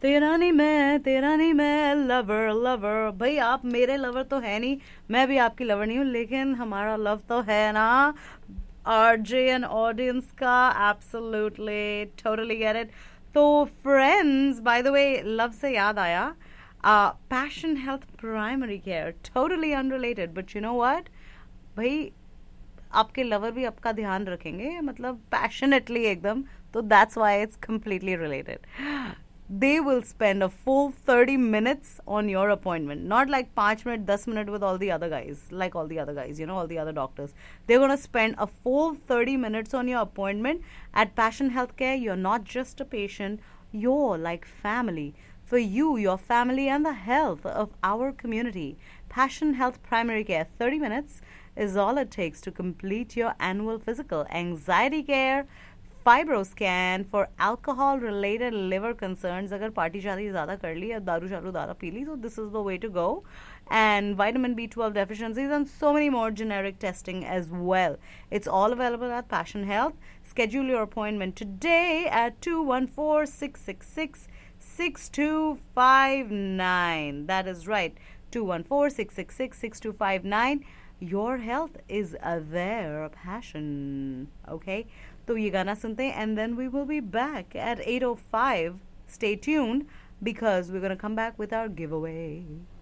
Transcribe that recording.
तेरा नहीं मैं लवर लवर. भाई आप मेरे लवर तो है नहीं, मैं भी आपकी लवर नहीं हूँ, लेकिन हमारा लव तो है ना आरजे एंड ऑडियंस का. Absolutely totally get it. तो friends, by the way, love से याद आया, passion health primary care, totally unrelated, but you know what भाई, आपके लवर भी आपका ध्यान रखेंगे, मतलब पैशनेटली एकदम. तो that's why it's completely related. They will spend a full 30 minutes on your appointment, not like 5 minutes 10 minutes with all the other guys, like all the other guys, you know, all the other doctors. They're going to spend a full 30 minutes on your appointment. At Passion Healthcare, you're not just a patient, you're like family. For you, your family, and the health of our community, Passion Health Primary Care, 30 minutes is all it takes to complete your annual physical, anxiety care, fibroscan for alcohol related liver concerns. अगर party शादी ज़्यादा कर ली या दारू शारू ज़्यादा P ली, तो this is the way to go. And vitamin B12 deficiencies and so many more generic testing as well. It's all available at Passion Health. Schedule your appointment today at 214-666-6259. That is right, 214-666-6259. Your health is their passion. Okay? तो ये गाना सुनते हैं and then we will be back at 8:05. Stay tuned because we're going to come back with our giveaway.